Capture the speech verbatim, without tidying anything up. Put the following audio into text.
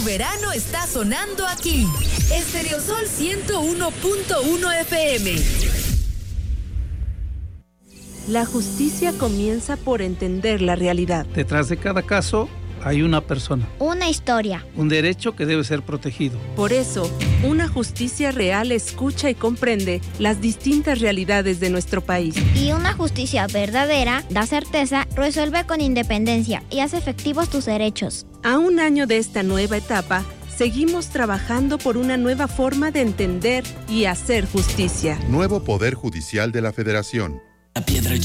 verano está sonando aquí. Estereosol ciento uno punto uno F M. La justicia comienza por entender la realidad. Detrás de cada caso hay una persona. Una historia. Un derecho que debe ser protegido. Por eso, una justicia real escucha y comprende las distintas realidades de nuestro país. Y una justicia verdadera da certeza, resuelve con independencia y hace efectivos tus derechos. A un año de esta nueva etapa, seguimos trabajando por una nueva forma de entender y hacer justicia. Nuevo Poder Judicial de la Federación. La piedra